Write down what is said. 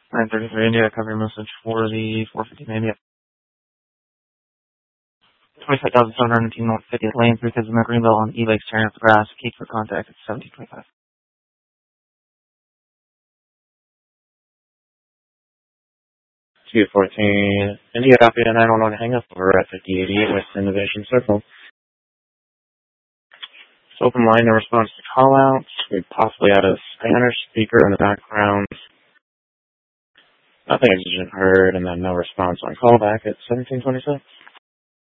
933 India, cover your message for the 450 India. 25,719 North 50th Lane, 3 kids in the Greenville on E-Lakes, tearing up the grass. Keep for contact at 1725. 214 India, copy to 911 hang up. We're at 5088 West Innovation Circle. It's open line, no response to call outs. We possibly had a scanner speaker in the background. Nothing exigent heard, and then no response on callback at 1726.